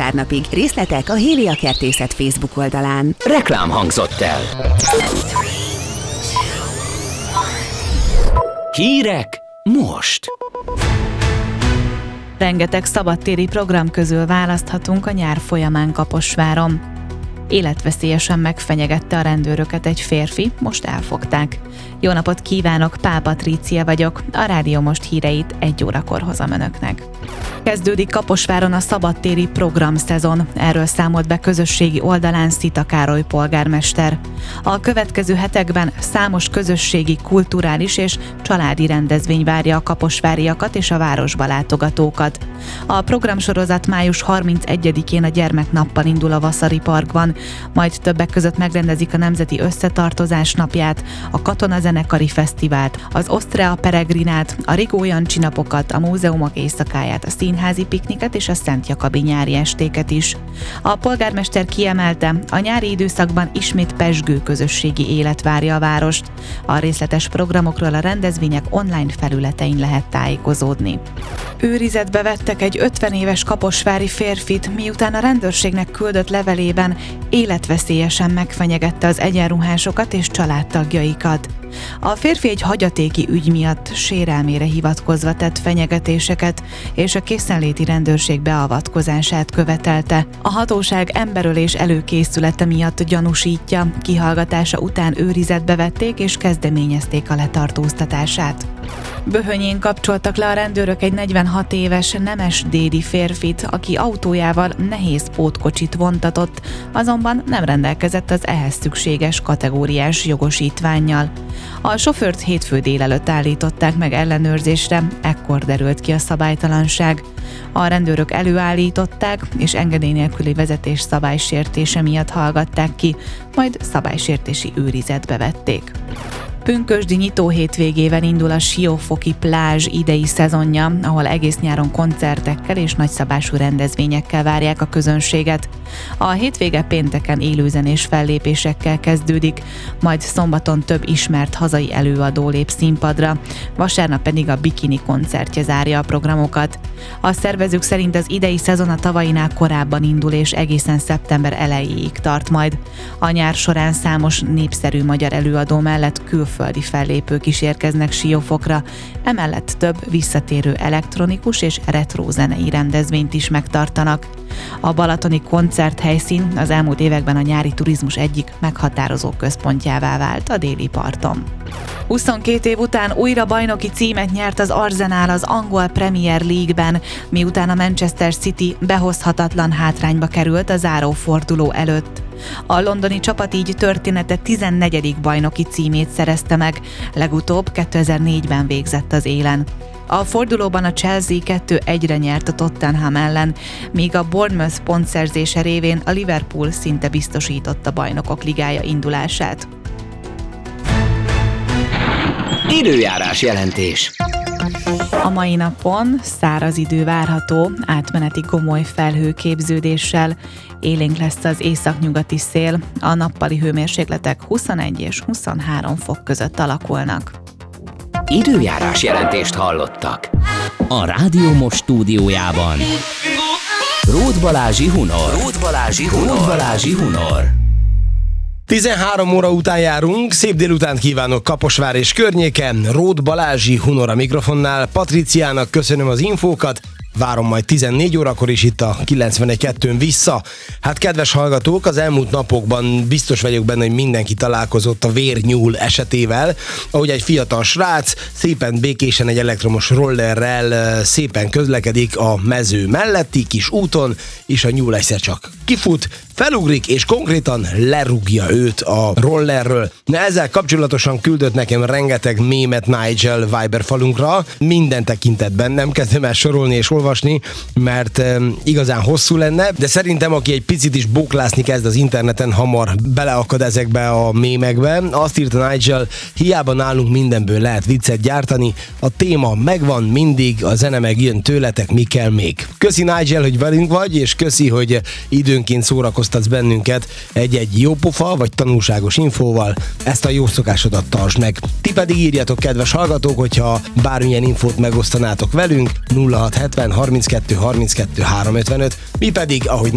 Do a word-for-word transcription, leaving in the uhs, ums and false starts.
vasárnapig. Részletek a Hélia Kertészet Facebook oldalán. Reklám hangzott el. Hírek most. Rengeteg szabadtéri program közül választhatunk a nyár folyamán Kaposváron. Életveszélyesen megfenyegette a rendőröket egy férfi, most elfogták. Jó napot kívánok, Pál Patrícia vagyok, a Rádió Most híreit egy órakor hozom önöknek. Kezdődik Kaposváron a szabadtéri programszezon, erről számolt be közösségi oldalán Szita Károly polgármester. A következő hetekben számos közösségi, kulturális és családi rendezvény várja a kaposváriakat és a városba látogatókat. A programsorozat május harmincegyedikén a Gyermeknappal indul a Vaszari Parkban, majd többek között megrendezik a Nemzeti Összetartozás napját, a Katonazenekari Fesztivált, az Ostrea Peregrinát, a Rigó Jancsi napokat, a múzeumok éjszakáját, a színházi pikniket és a Szent Jakabi nyári estéket is. A polgármester kiemelte, a nyári időszakban ismét pezsgő közösségi élet várja a várost. A részletes programokról a rendezvények online felületein lehet tájékozódni. Őrizetbe vettek egy ötven éves kaposvári férfit, miután a rendőrségnek küldött levelében életveszélyesen megfenyegette az egyenruhásokat és családtagjaikat. A férfi egy hagyatéki ügy miatt sérelmére hivatkozva tett fenyegetéseket, és a készenléti rendőrség beavatkozását követelte. A hatóság emberölés előkészülete miatt gyanúsítja, kihallgatása után őrizetbe vették és kezdeményezték a letartóztatását. Böhönyén kapcsoltak le a rendőrök egy negyvenhat éves nemesdédi férfit, aki autójával nehéz pótkocsit vontatott, azonban nem rendelkezett az ehhez szükséges kategóriás jogosítvánnyal. A sofőrt hétfő délelőtt állították meg ellenőrzésre, ekkor derült ki a szabálytalanság. A rendőrök előállították, és engedély nélküli vezetés szabálysértése miatt hallgatták ki, majd szabálysértési őrizetbe vették. Pünkösdi nyitó hétvégével indul a Siófoki plázs idei szezonja, ahol egész nyáron koncertekkel és nagyszabású rendezvényekkel várják a közönséget. A hétvége pénteken élőzenés fellépésekkel kezdődik, majd szombaton több ismert hazai előadó lép színpadra, vasárnap pedig a Bikini koncertje zárja a programokat. A szervezők szerint az idei szezon a tavainál korábban indul és egészen szeptember elejéig tart majd. A nyár során számos népszerű magyar előadó mellett külföldi fellépők is érkeznek Siófokra, emellett több visszatérő elektronikus és retro zenei rendezvényt is megtartanak. A balatoni koncerthelyszín az elmúlt években a nyári turizmus egyik meghatározó központjává vált a déli parton. huszonkét év után újra bajnoki címet nyert az Arsenal az angol Premier League-ben, miután a Manchester City behozhatatlan hátrányba került a záróforduló előtt. A londoni csapat így története tizennegyedik bajnoki címét szerezte meg, legutóbb kétezer-négyben végzett az élen. A fordulóban a Chelsea kettő egyre nyert a Tottenham ellen, míg a Bournemouth pontszerzése révén a Liverpool szinte biztosította Bajnokok Ligája indulását. Időjárás jelentés. A mai napon száraz idő várható, átmeneti gomoly felhőképződéssel, élénk lesz az északnyugati szél, a nappali hőmérsékletek huszonegy és huszonhárom fok között alakulnak. Időjárás jelentést hallottak. A Rádió Most stúdiójában Róth Balázsi Hunor. Róth Balázsi Hunor. Róth Balázsi Hunor. tizenhárom óra után járunk, szép délutánt kívánok Kaposvár és környéke, Róth Balázsi Hunor a mikrofonnál, Patriciának köszönöm az infókat, várom majd tizennégy órakor is itt a kilencvenegy kettőn vissza. Hát kedves hallgatók, az elmúlt napokban biztos vagyok benne, hogy mindenki találkozott a vérnyúl esetével, ahogy egy fiatal srác szépen békésen egy elektromos rollerrel szépen közlekedik a mező melletti kis úton, és a nyúl egyszer csak kifut, felugrik, és konkrétan lerúgja őt a rollerről. Na, ezzel kapcsolatosan küldött nekem rengeteg mémet Nigel Viber falunkra, minden tekintetben, nem kezdem el sorolni és olvasni, mert e, igazán hosszú lenne, de szerintem aki egy picit is bóklászni kezd az interneten, hamar beleakad ezekbe a mémekbe. Azt írta Nigel, hiába nálunk mindenből lehet viccet gyártani, a téma megvan mindig, a zene meg jön tőletek, mi kell még. Köszi Nigel, hogy velünk vagy, és köszi, hogy időnként szórakoztatsz bennünket egy-egy jópofa vagy tanulságos infóval, ezt a jó szokásodat tartsd meg. Ti pedig írjatok, kedves hallgatók, hogyha bármilyen infót megosztanátok velünk, nulla hat hetven harminckettő harminckettő háromszázötvenöt, mi pedig, ahogy